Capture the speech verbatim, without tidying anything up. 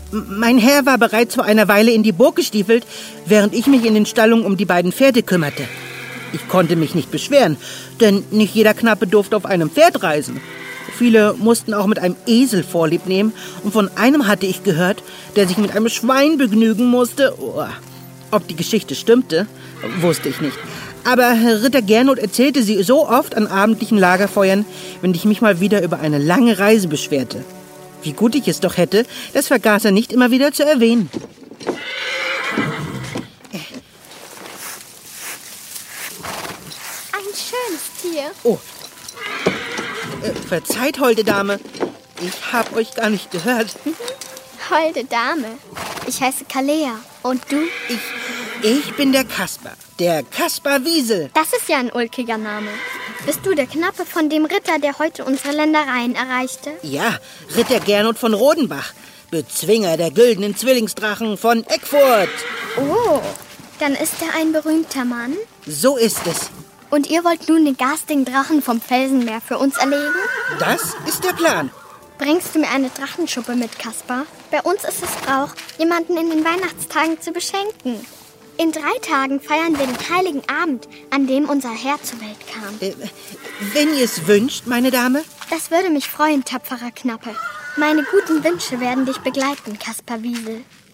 Mein Herr war bereits vor einer Weile in die Burg gestiefelt, während ich mich in den Stallungen um die beiden Pferde kümmerte. Ich konnte mich nicht beschweren, denn nicht jeder Knappe durfte auf einem Pferd reisen. Viele mussten auch mit einem Esel Vorlieb nehmen, und von einem hatte ich gehört, der sich mit einem Schwein begnügen musste. Oh, ob die Geschichte stimmte, wusste ich nicht. Aber Herr Ritter Gernot erzählte sie so oft an abendlichen Lagerfeuern, wenn ich mich mal wieder über eine lange Reise beschwerte. Wie gut ich es doch hätte, das vergaß er nicht immer wieder zu erwähnen. Ein schönes Tier. Oh, äh, verzeiht, holde Dame. Ich hab euch gar nicht gehört. Holde Dame. Ich heiße Kalea. Und du? Ich, ich bin der Kaspar. Der Kaspar Wiesel. Das ist ja ein ulkiger Name. Bist du der Knappe von dem Ritter, der heute unsere Ländereien erreichte? Ja, Ritter Gernot von Rodenbach. Bezwinger der güldenen Zwillingsdrachen von Eckfurt. Oh, dann ist er ein berühmter Mann? So ist es. Und ihr wollt nun den garstigen Drachen vom Felsenmeer für uns erlegen? Das ist der Plan. Bringst du mir eine Drachenschuppe mit, Kaspar? Bei uns ist es Brauch, jemanden in den Weihnachtstagen zu beschenken. In drei Tagen feiern wir den heiligen Abend, an dem unser Herr zur Welt kam. Äh, wenn ihr es wünscht, meine Dame. Das würde mich freuen, tapferer Knappe. Meine guten Wünsche werden dich begleiten, Kaspar Wiesel.